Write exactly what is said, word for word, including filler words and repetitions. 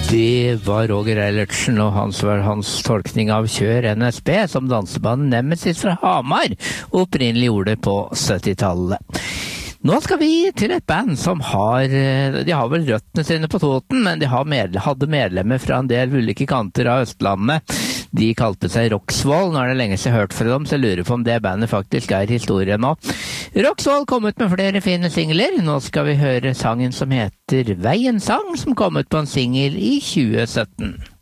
Det var Roger Eilertsen og hans, hans tolkning av Kjør N S B, som dansebanen Nemesis fra Hamar opprinnelig gjorde på syttitallet. Nå skal vi til et band som har, de har vel røttene sine på Toten, men de har medle, hadde medlemmer fra en del ulike kanter av Østlandet. De kalte seg Roxvoll. Nå er det lenge siden jeg har hørt fra dem, så jeg lurer på om det bandet faktisk er historie nå. Roxvoll kom ut med flere fine singler. Nå skal vi høre sangen som heter Veien Sang, som kom ut på en singel i tjue sytten.